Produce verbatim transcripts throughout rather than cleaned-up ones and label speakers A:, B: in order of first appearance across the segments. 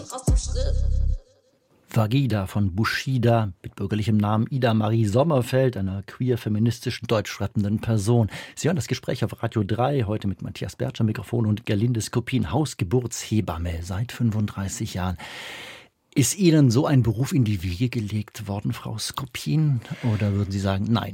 A: Vagida von Bushida mit bürgerlichem Namen Ida Marie Sommerfeld, einer queer-feministischen, deutschschreibenden Person. Sie hören das Gespräch auf Radio drei, heute mit Matthias Bertscher, Mikrofon, und Gerlinde Skopin, Hausgeburtshebamme seit fünfunddreißig Jahren. Ist Ihnen so ein Beruf in die Wiege gelegt worden, Frau Skopin? Oder würden Sie sagen, nein?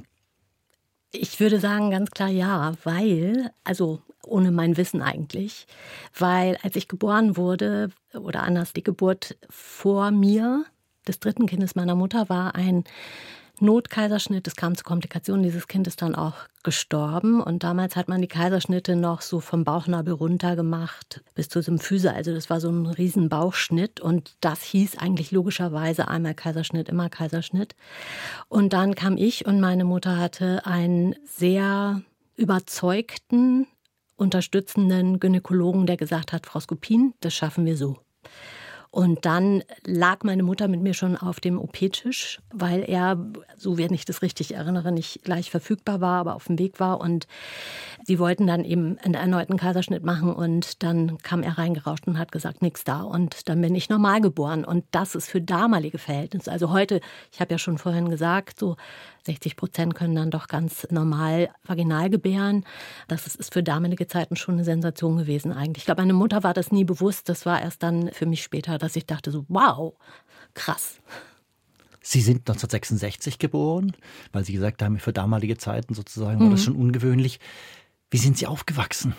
B: Ich würde sagen ganz klar ja, weil, also ohne mein Wissen eigentlich, weil als ich geboren wurde, oder anders, die Geburt vor mir des dritten Kindes meiner Mutter war ein Notkaiserschnitt. Es kam zu Komplikationen. Dieses Kind ist dann auch gestorben. Und damals hat man die Kaiserschnitte noch so vom Bauchnabel runter gemacht bis zur Symphyse. Also das war so ein riesen Bauchschnitt. Und das hieß eigentlich logischerweise einmal Kaiserschnitt, immer Kaiserschnitt. Und dann kam ich und meine Mutter hatte einen sehr überzeugten, unterstützenden Gynäkologen, der gesagt hat, Frau Skopin, das schaffen wir so. Und dann lag meine Mutter mit mir schon auf dem O P-Tisch, weil er, so wenn ich das richtig erinnere, nicht gleich verfügbar war, aber auf dem Weg war. Und sie wollten dann eben einen erneuten Kaiserschnitt machen. Und dann kam er reingerauscht und hat gesagt, nix da. Und dann bin ich normal geboren. Und das ist für damalige Verhältnisse. Also heute, ich habe ja schon vorhin gesagt, so sechzig Prozent können dann doch ganz normal vaginal gebären. Das ist für damalige Zeiten schon eine Sensation gewesen eigentlich. Ich glaube, meine Mutter war das nie bewusst. Das war erst dann für mich später, dass ich dachte so, wow, krass.
A: Sie sind neunzehnhundertsechsundsechzig geboren, weil Sie gesagt haben, für damalige Zeiten sozusagen war das schon ungewöhnlich. Wie sind Sie aufgewachsen?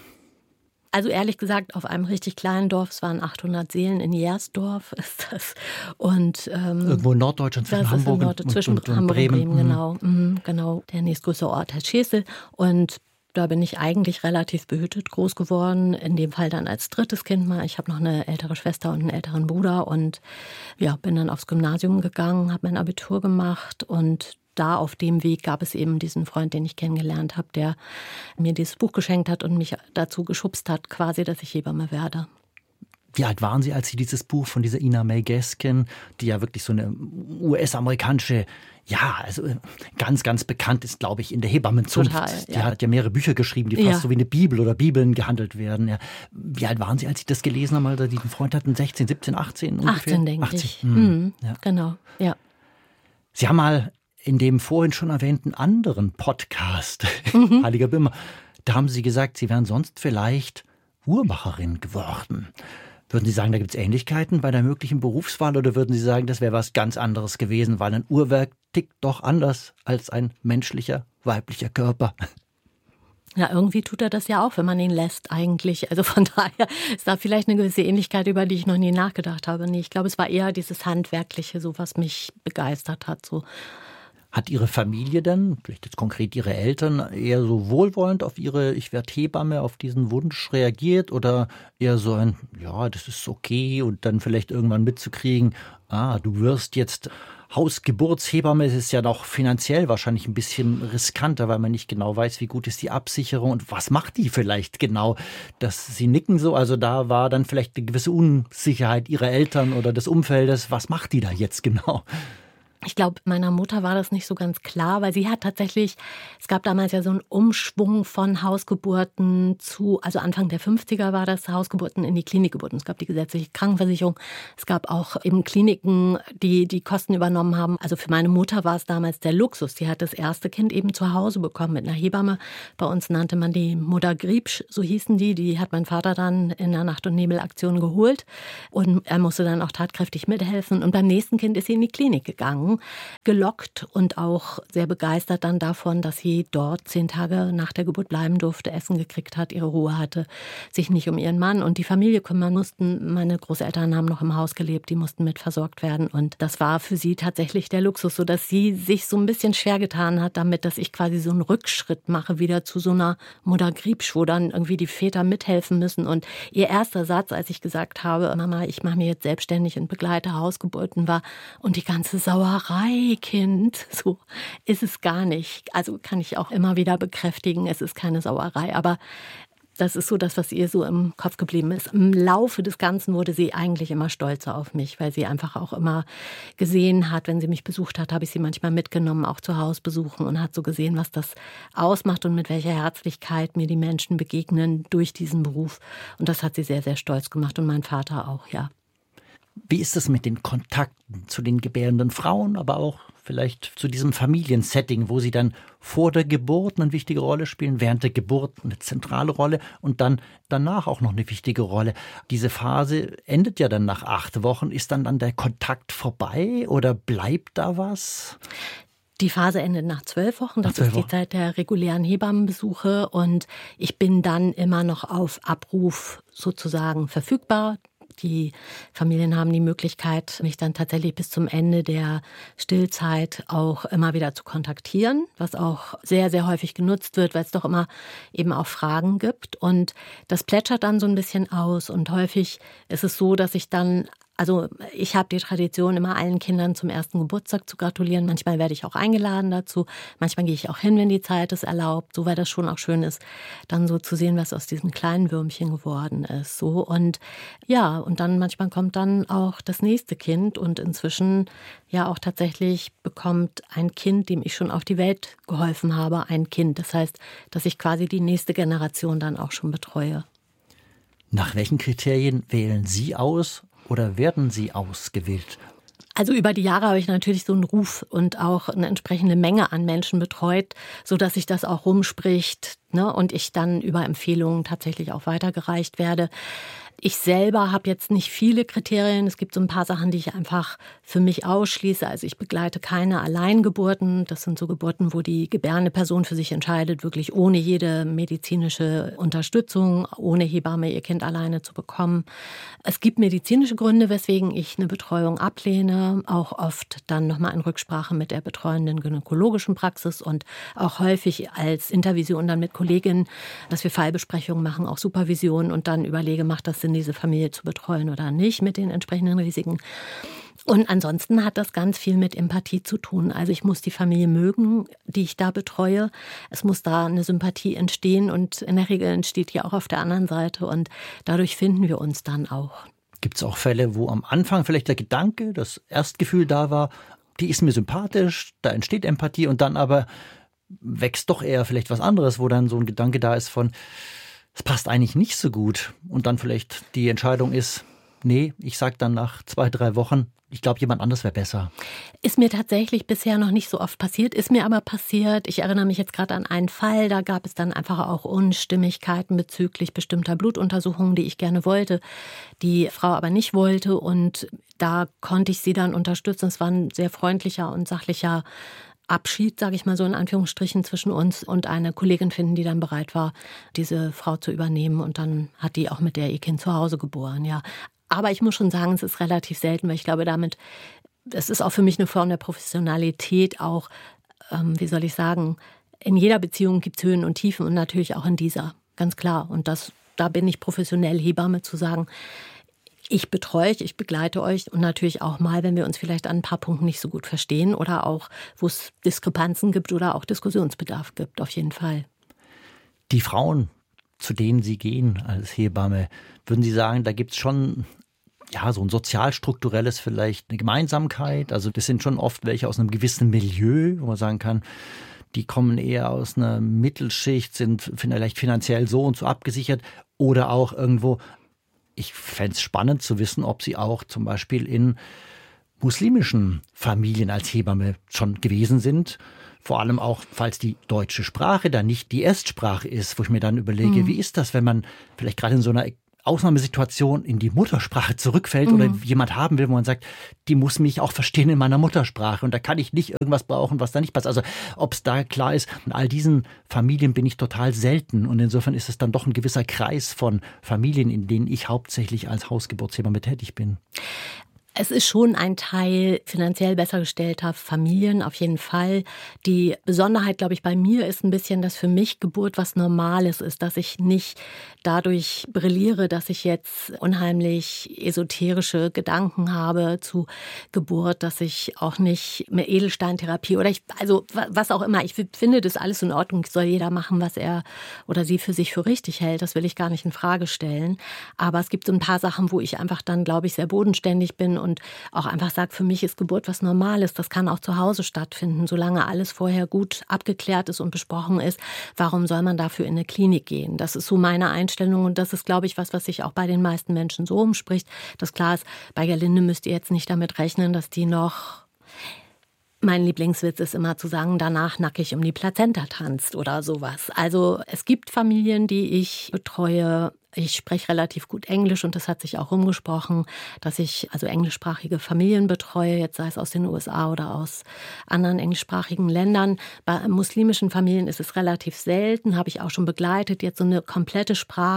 B: Also ehrlich gesagt, auf einem richtig kleinen Dorf, es waren achthundert Seelen, in Jersdorf ist das. Und, ähm,
A: irgendwo in Norddeutschland, zwischen Hamburg
B: Nord-
A: und,
B: zwischen
A: und, und
B: Hamburg
A: Bremen.
B: und Bremen, genau. Mhm, genau. Der nächstgrößere Ort heißt Schesel. Und da bin ich eigentlich relativ behütet groß geworden. In dem Fall dann als drittes Kind mal. Ich habe noch eine ältere Schwester und einen älteren Bruder. Und ja, bin dann aufs Gymnasium gegangen, habe mein Abitur gemacht. Und da auf dem Weg gab es eben diesen Freund, den ich kennengelernt habe, der mir dieses Buch geschenkt hat und mich dazu geschubst hat, quasi, dass ich Hebamme werde.
A: Wie alt waren Sie, als Sie dieses Buch von dieser Ina May Gaskin, die ja wirklich so eine U S-amerikanische, ja, also ganz, ganz bekannt ist, glaube ich, in der Hebammenzunft.
B: Total,
A: die
B: ja.
A: hat ja mehrere Bücher geschrieben, die fast
B: Ja.
A: so wie eine Bibel oder Bibeln gehandelt werden. Ja. Wie alt waren Sie, als Sie das gelesen haben, oder die einen Freund hatten? sechzehn, siebzehn, achtzehn ungefähr?
B: achtzehn, denke
A: achtzehn.
B: ich.
A: Hm.
B: Mhm,
A: Ja.
B: Genau, ja.
A: Sie haben mal in dem vorhin schon erwähnten anderen Podcast, mhm. Heiliger Bimmer, da haben Sie gesagt, Sie wären sonst vielleicht Uhrmacherin geworden. Würden Sie sagen, da gibt es Ähnlichkeiten bei der möglichen Berufswahl, oder würden Sie sagen, das wäre was ganz anderes gewesen, weil ein Uhrwerk tickt doch anders als ein menschlicher, weiblicher Körper?
B: Ja, irgendwie tut er das ja auch, wenn man ihn lässt eigentlich. Also von daher ist da vielleicht eine gewisse Ähnlichkeit, über die ich noch nie nachgedacht habe. Nee, ich glaube, es war eher dieses Handwerkliche, so was mich begeistert hat, so.
A: Hat Ihre Familie denn, vielleicht jetzt konkret Ihre Eltern, eher so wohlwollend auf Ihre Ich werde Hebamme, auf diesen Wunsch reagiert, oder eher so ein, ja, das ist okay, und dann vielleicht irgendwann mitzukriegen, ah, du wirst jetzt Hausgeburtshebamme, es ist ja noch finanziell wahrscheinlich ein bisschen riskanter, weil man nicht genau weiß, wie gut ist die Absicherung und was macht die vielleicht genau, dass Sie nicken so, also da war dann vielleicht eine gewisse Unsicherheit Ihrer Eltern oder des Umfeldes, was macht die da jetzt genau?
B: Ich glaube, meiner Mutter war das nicht so ganz klar, weil sie hat tatsächlich, es gab damals ja so einen Umschwung von Hausgeburten zu, also Anfang der fünfziger war das, Hausgeburten in die Klinikgeburten. Es gab die gesetzliche Krankenversicherung, es gab auch eben Kliniken, die die Kosten übernommen haben. Also für meine Mutter war es damals der Luxus. Die hat das erste Kind eben zu Hause bekommen mit einer Hebamme. Bei uns nannte man die Mutter Griebsch, so hießen die. Die hat mein Vater dann in der Nacht- und Nebelaktion geholt. Und er musste dann auch tatkräftig mithelfen. Und beim nächsten Kind ist sie in die Klinik gegangen. Gelockt und auch sehr begeistert dann davon, dass sie dort zehn Tage nach der Geburt bleiben durfte, Essen gekriegt hat, ihre Ruhe hatte, sich nicht um ihren Mann und die Familie kümmern mussten. Meine Großeltern haben noch im Haus gelebt, die mussten mit versorgt werden und das war für sie tatsächlich der Luxus, sodass sie sich so ein bisschen schwer getan hat damit, dass ich quasi so einen Rückschritt mache, wieder zu so einer Mutter Griebsch, wo dann irgendwie die Väter mithelfen müssen. Und ihr erster Satz, als ich gesagt habe, Mama, ich mache mich jetzt selbstständig und begleite Hausgeburten, war, und die ganze Sauerei, Kind, so ist es gar nicht. Also kann ich auch immer wieder bekräftigen, es ist keine Sauerei, aber das ist so das, was ihr so im Kopf geblieben ist. Im Laufe des Ganzen wurde sie eigentlich immer stolzer auf mich, weil sie einfach auch immer gesehen hat, wenn sie mich besucht hat, habe ich sie manchmal mitgenommen, auch zu Hause besuchen und hat so gesehen, was das ausmacht und mit welcher Herzlichkeit mir die Menschen begegnen durch diesen Beruf. Und das hat sie sehr, sehr stolz gemacht und mein Vater auch, ja.
A: Wie ist es mit den Kontakten zu den gebärenden Frauen, aber auch vielleicht zu diesem Familiensetting, wo sie dann vor der Geburt eine wichtige Rolle spielen, während der Geburt eine zentrale Rolle und dann danach auch noch eine wichtige Rolle. Diese Phase endet ja dann nach acht Wochen. Ist dann dann der Kontakt vorbei oder bleibt da was?
B: Die Phase endet nach zwölf Wochen. Das ist die Zeit der regulären Hebammenbesuche. Und ich bin dann immer noch auf Abruf sozusagen verfügbar. Die Familien haben die Möglichkeit, mich dann tatsächlich bis zum Ende der Stillzeit auch immer wieder zu kontaktieren, was auch sehr, sehr häufig genutzt wird, weil es doch immer eben auch Fragen gibt. Und das plätschert dann so ein bisschen aus. Und häufig ist es so, dass ich dann Also ich habe die Tradition, immer allen Kindern zum ersten Geburtstag zu gratulieren. Manchmal werde ich auch eingeladen dazu. Manchmal gehe ich auch hin, wenn die Zeit es erlaubt. So, weil das schon auch schön ist, dann so zu sehen, was aus diesem kleinen Würmchen geworden ist. So und ja, und dann manchmal kommt dann auch das nächste Kind. Und inzwischen ja auch tatsächlich bekommt ein Kind, dem ich schon auf die Welt geholfen habe, ein Kind. Das heißt, dass ich quasi die nächste Generation dann auch schon betreue.
A: Nach welchen Kriterien wählen Sie aus? Oder werden Sie ausgewählt?
B: Also über die Jahre habe ich natürlich so einen Ruf und auch eine entsprechende Menge an Menschen betreut, sodass sich das auch rumspricht, ne, und ich dann über Empfehlungen tatsächlich auch weitergereicht werde. Ich selber habe jetzt nicht viele Kriterien. Es gibt so ein paar Sachen, die ich einfach für mich ausschließe. Also ich begleite keine Alleingeburten. Das sind so Geburten, wo die gebärende Person für sich entscheidet, wirklich ohne jede medizinische Unterstützung, ohne Hebamme ihr Kind alleine zu bekommen. Es gibt medizinische Gründe, weswegen ich eine Betreuung ablehne. Auch oft dann nochmal in Rücksprache mit der betreuenden gynäkologischen Praxis und auch häufig als Intervision dann mit Kolleginnen, dass wir Fallbesprechungen machen, auch Supervision und dann überlege, macht das Sinn, diese Familie zu betreuen oder nicht mit den entsprechenden Risiken. Und ansonsten hat das ganz viel mit Empathie zu tun. Also ich muss die Familie mögen, die ich da betreue. Es muss da eine Sympathie entstehen und in der Regel entsteht die auch auf der anderen Seite und dadurch finden wir uns dann auch.
A: Gibt es auch Fälle, wo am Anfang vielleicht der Gedanke, das Erstgefühl da war, die ist mir sympathisch, da entsteht Empathie und dann aber wächst doch eher vielleicht was anderes, wo dann so ein Gedanke da ist von, es passt eigentlich nicht so gut. Und dann vielleicht die Entscheidung ist, nee, ich sag dann nach zwei, drei Wochen, ich glaube, jemand anderes wäre besser.
B: Ist mir tatsächlich bisher noch nicht so oft passiert, ist mir aber passiert. Ich erinnere mich jetzt gerade an einen Fall, da gab es dann einfach auch Unstimmigkeiten bezüglich bestimmter Blutuntersuchungen, die ich gerne wollte, die Frau aber nicht wollte. Und da konnte ich sie dann unterstützen. Es war ein sehr freundlicher und sachlicher Abschied, sage ich mal so in Anführungsstrichen, zwischen uns und eine Kollegin finden, die dann bereit war, diese Frau zu übernehmen. Und dann hat die auch mit der ihr Kind zu Hause geboren, ja. Aber ich muss schon sagen, es ist relativ selten, weil ich glaube, damit, es ist auch für mich eine Form der Professionalität, auch, ähm, wie soll ich sagen, in jeder Beziehung gibt es Höhen und Tiefen und natürlich auch in dieser, ganz klar. Und das, da bin ich professionell Hebamme zu sagen, ich betreue euch, ich begleite euch und natürlich auch mal, wenn wir uns vielleicht an ein paar Punkten nicht so gut verstehen oder auch, wo es Diskrepanzen gibt oder auch Diskussionsbedarf gibt, auf jeden Fall.
A: Die Frauen, zu denen Sie gehen als Hebamme, würden Sie sagen, da gibt es schon ja, so ein sozialstrukturelles vielleicht eine Gemeinsamkeit? Also das sind schon oft welche aus einem gewissen Milieu, wo man sagen kann, die kommen eher aus einer Mittelschicht, sind vielleicht finanziell so und so abgesichert oder auch irgendwo. Ich fände es spannend zu wissen, ob Sie auch zum Beispiel in muslimischen Familien als Hebamme schon gewesen sind. Vor allem auch, falls die deutsche Sprache dann nicht die Erstsprache ist, wo ich mir dann überlege, mhm. wie ist das, wenn man vielleicht gerade in so einer Ausnahmesituation in die Muttersprache zurückfällt mhm. oder jemand haben will, wo man sagt, die muss mich auch verstehen in meiner Muttersprache und da kann ich nicht irgendwas brauchen, was da nicht passt. Also ob es da klar ist, in all diesen Familien bin ich total selten und insofern ist es dann doch ein gewisser Kreis von Familien, in denen ich hauptsächlich als Hausgeburtshebamme tätig bin.
B: Es ist schon ein Teil finanziell besser gestellter Familien, auf jeden Fall. Die Besonderheit, glaube ich, bei mir ist ein bisschen, dass für mich Geburt was Normales ist, dass ich nicht dadurch brilliere, dass ich jetzt unheimlich esoterische Gedanken habe zu Geburt, dass ich auch nicht mehr Edelsteintherapie oder ich, also was auch immer. Ich finde das alles in Ordnung. Soll jeder machen, was er oder sie für sich für richtig hält. Das will ich gar nicht in Frage stellen. Aber es gibt so ein paar Sachen, wo ich einfach dann, glaube ich, sehr bodenständig bin und und auch einfach sagt, für mich ist Geburt was Normales. Das kann auch zu Hause stattfinden, solange alles vorher gut abgeklärt ist und besprochen ist. Warum soll man dafür in eine Klinik gehen? Das ist so meine Einstellung und das ist, glaube ich, was, was sich auch bei den meisten Menschen so umspricht. Das klar ist, bei Gerlinde müsst ihr jetzt nicht damit rechnen, dass die noch... Mein Lieblingswitz ist immer zu sagen, danach nackig um die Plazenta tanzt oder sowas. Also es gibt Familien, die ich betreue. Ich spreche relativ gut Englisch und das hat sich auch rumgesprochen, dass ich also englischsprachige Familien betreue, jetzt sei es aus den U S A oder aus anderen englischsprachigen Ländern. Bei muslimischen Familien ist es relativ selten, habe ich auch schon begleitet. Jetzt so eine komplette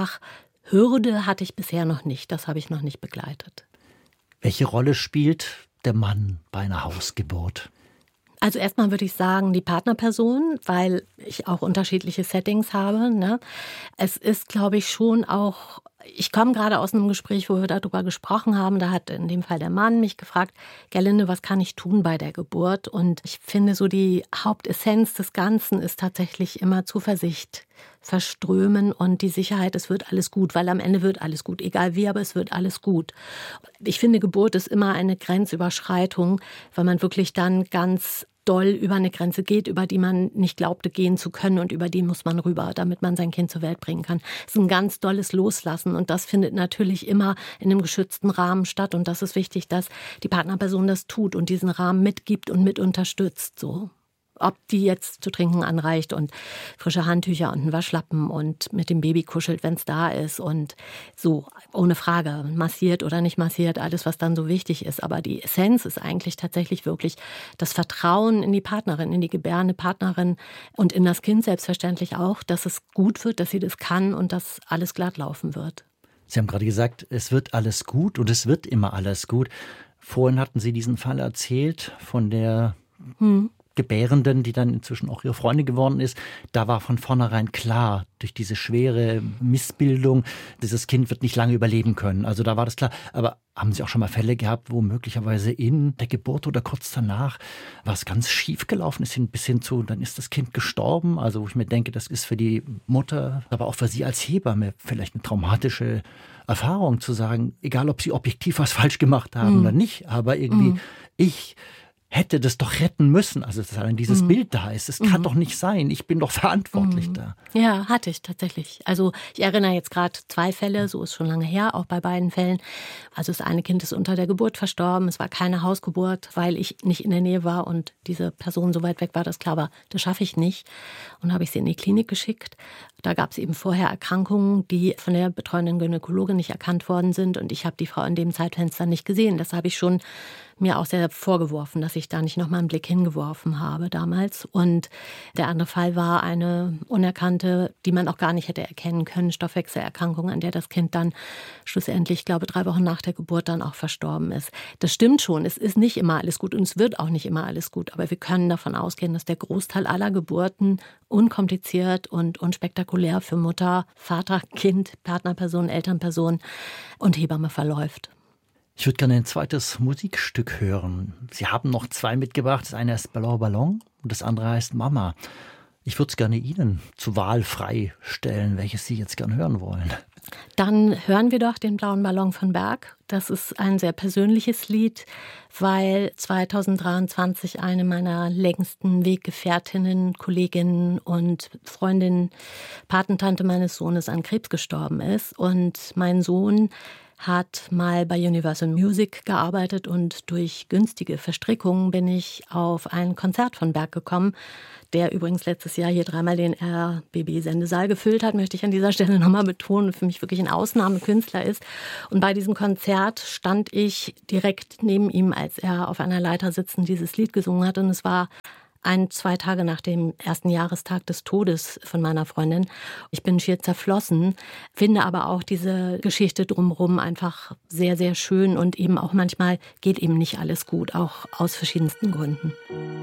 B: Sprachhürde hatte ich bisher noch nicht. Das habe ich noch nicht begleitet.
A: Welche Rolle spielt der Mann bei einer Hausgeburt?
B: Also erstmal würde ich sagen, die Partnerperson, weil ich auch unterschiedliche Settings habe. Ne? Es ist, glaube ich, schon auch, ich komme gerade aus einem Gespräch, wo wir darüber gesprochen haben, da hat in dem Fall der Mann mich gefragt, Gerlinde, was kann ich tun bei der Geburt? Und ich finde so die Hauptessenz des Ganzen ist tatsächlich immer Zuversicht verströmen und die Sicherheit, es wird alles gut, weil am Ende wird alles gut, egal wie, aber es wird alles gut. Ich finde, Geburt ist immer eine Grenzüberschreitung, weil man wirklich dann ganz doll über eine Grenze geht, über die man nicht glaubte gehen zu können und über die muss man rüber, damit man sein Kind zur Welt bringen kann. Es ist ein ganz dolles Loslassen und das findet natürlich immer in einem geschützten Rahmen statt und das ist wichtig, dass die Partnerperson das tut und diesen Rahmen mitgibt und mit unterstützt, so. Ob die jetzt zu trinken anreicht und frische Handtücher und einen Waschlappen und mit dem Baby kuschelt, wenn es da ist und so, ohne Frage, massiert oder nicht massiert, alles, was dann so wichtig ist. Aber die Essenz ist eigentlich tatsächlich wirklich das Vertrauen in die Partnerin, in die gebärende Partnerin und in das Kind selbstverständlich auch, dass es gut wird, dass sie das kann und dass alles glatt laufen wird.
A: Sie haben gerade gesagt, es wird alles gut und es wird immer alles gut. Vorhin hatten Sie diesen Fall erzählt von der... Hm. Gebärenden, die dann inzwischen auch ihre Freundin geworden ist, da war von vornherein klar, durch diese schwere Missbildung, dieses Kind wird nicht lange überleben können. Also da war das klar. Aber haben Sie auch schon mal Fälle gehabt, wo möglicherweise in der Geburt oder kurz danach was ganz schief gelaufen ist, bis hin zu, dann ist das Kind gestorben? Also wo ich mir denke, das ist für die Mutter, aber auch für Sie als Hebamme vielleicht eine traumatische Erfahrung zu sagen, egal ob Sie objektiv was falsch gemacht haben mhm. oder nicht, aber irgendwie mhm. ich... hätte das doch retten müssen. Also dass allein dieses mhm. Bild da ist. Es kann mhm. doch nicht sein. Ich bin doch verantwortlich mhm. da.
B: Ja, hatte ich tatsächlich. Also ich erinnere jetzt gerade zwei Fälle, so ist schon lange her, auch bei beiden Fällen. Also das eine Kind ist unter der Geburt verstorben. Es war keine Hausgeburt, weil ich nicht in der Nähe war und diese Person so weit weg war, dass klar war, das schaffe ich nicht. Und dann habe ich sie in die Klinik geschickt. Da gab es eben vorher Erkrankungen, die von der betreuenden Gynäkologin nicht erkannt worden sind. Und ich habe die Frau in dem Zeitfenster nicht gesehen. Das habe ich schon mir auch sehr vorgeworfen, dass ich da nicht noch mal einen Blick hingeworfen habe damals. Und der andere Fall war eine unerkannte, die man auch gar nicht hätte erkennen können, Stoffwechselerkrankung, an der das Kind dann schlussendlich, ich glaube, drei Wochen nach der Geburt dann auch verstorben ist. Das stimmt schon, es ist nicht immer alles gut und es wird auch nicht immer alles gut. Aber wir können davon ausgehen, dass der Großteil aller Geburten unkompliziert und unspektakulär für Mutter, Vater, Kind, Partnerperson, Elternperson und Hebamme verläuft.
A: Ich würde gerne ein zweites Musikstück hören. Sie haben noch zwei mitgebracht. Das eine heißt Ballon Ballon und das andere heißt Mama. Ich würde es gerne Ihnen zur Wahl freistellen, welches Sie jetzt gerne hören wollen.
B: Dann hören wir doch den Blauen Ballon von Berg. Das ist ein sehr persönliches Lied, weil zweitausenddreiundzwanzig eine meiner längsten Weggefährtinnen, Kolleginnen und Freundin, Patentante meines Sohnes an Krebs gestorben ist. Und mein Sohn hat mal bei Universal Music gearbeitet und durch günstige Verstrickungen bin ich auf ein Konzert von Berg gekommen, der übrigens letztes Jahr hier dreimal den R B B-Sendesaal gefüllt hat, möchte ich an dieser Stelle nochmal betonen, und für mich wirklich ein Ausnahmekünstler ist. Und bei diesem Konzert stand ich direkt neben ihm, als er auf einer Leiter sitzend dieses Lied gesungen hat. Und es war ein, zwei Tage nach dem ersten Jahrestag des Todes von meiner Freundin. Ich bin schier zerflossen, finde aber auch diese Geschichte drumherum einfach sehr, sehr schön und eben auch manchmal geht eben nicht alles gut, auch aus verschiedensten Gründen.